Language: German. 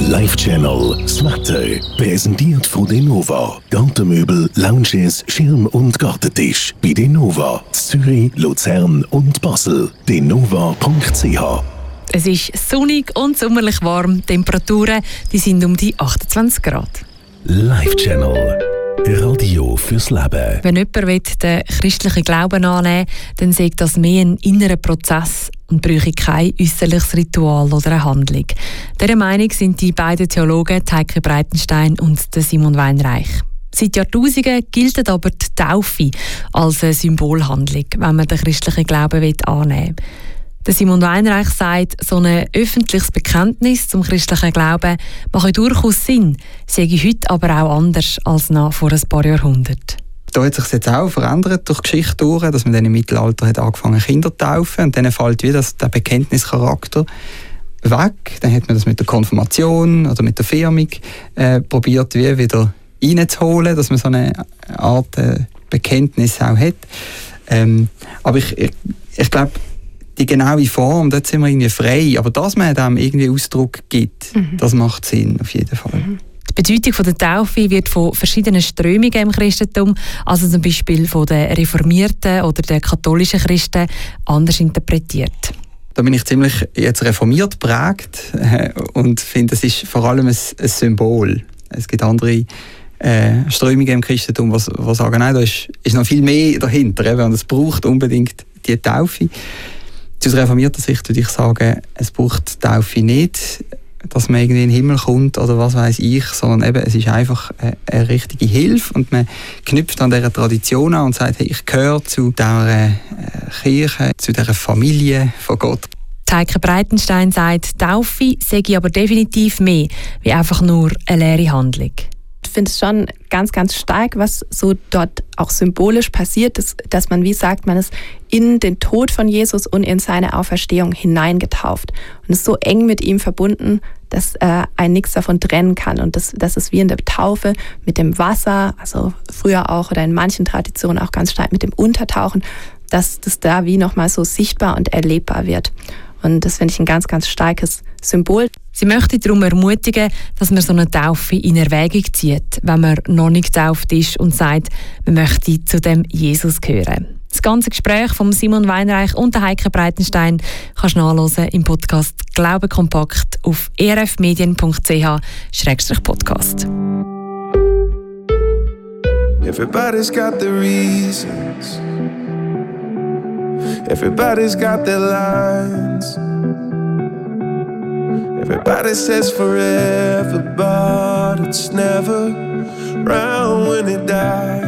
Live Channel, das Wetter, präsentiert von Denova. Gartenmöbel, Lounges, Schirm- und Gartentisch. Bei Denova, Zürich, Luzern und Basel. denova.ch. Es ist sonnig und sommerlich warm. Die Temperaturen die sind um die 28 Grad. Live Channel. Radio fürs Leben. Wenn jemand den christlichen Glauben annehmen will, dann sagt das mehr ein innerer Prozess und bräuchte kein äußerliches Ritual oder eine Handlung. Dieser Meinung sind die beiden Theologen Heike Breitenstein und Simon Weinreich. Seit Jahrtausenden gilt aber die Taufe als eine Symbolhandlung, wenn man den christlichen Glauben annehmen will. Der Simon Weinreich sagt, so ein öffentliches Bekenntnis zum christlichen Glauben mache durchaus Sinn, sei heute aber auch anders als noch vor ein paar Jahrhunderten. Da hat sich jetzt auch verändert durch die Geschichte durch, dass man dann im Mittelalter hat angefangen Kinder zu taufen und dann fällt wieder der Bekenntnischarakter weg. Dann hat man das mit der Konfirmation oder mit der Firmung probiert wieder reinzuholen, dass man so eine Art Bekenntnis auch hat. Aber ich glaube, die genaue Form, dort sind wir irgendwie frei. Aber dass man dem irgendwie Ausdruck gibt, das macht Sinn auf jeden Fall. Die Bedeutung der Taufe wird von verschiedenen Strömungen im Christentum, also zum Beispiel von den reformierten oder den katholischen Christen, anders interpretiert. Da bin ich ziemlich jetzt reformiert geprägt und finde, es ist vor allem ein Symbol. Es gibt andere Strömungen im Christentum, die sagen, nein, da ist noch viel mehr dahinter, und es braucht unbedingt die Taufe. Aus reformierter Sicht würde ich sagen, es braucht die Taufe nicht, dass man irgendwie in den Himmel kommt oder was weiß ich, sondern eben, es ist einfach eine richtige Hilfe und man knüpft an dieser Tradition an und sagt, hey, ich gehöre zu dieser Kirche, zu dieser Familie von Gott. Heike Breitenstein sagt, Taufe sei aber definitiv mehr wie einfach nur eine leere Handlung. Ich finde es schon ganz, ganz stark, was so dort auch symbolisch passiert ist, dass man, wie sagt man es, in den Tod von Jesus und in seine Auferstehung hineingetauft. Und ist so eng mit ihm verbunden, dass ein nichts davon trennen kann. Und das ist wie in der Taufe mit dem Wasser, also früher auch oder in manchen Traditionen auch ganz stark mit dem Untertauchen, dass das da wie nochmal so sichtbar und erlebbar wird. Und das finde ich ein ganz, ganz starkes Symbol. Sie möchte darum ermutigen, dass man so eine Taufe in Erwägung zieht, wenn man noch nicht getauft ist und sagt, man möchte zu dem Jesus gehören. Das ganze Gespräch von Simon Weinreich und Heike Breitenstein kannst du nachhören im Podcast «Glaube kompakt» auf erfmedien.ch/podcast. Everybody's got the reasons. Everybody's got their lines. Everybody says forever, but it's never round when it dies.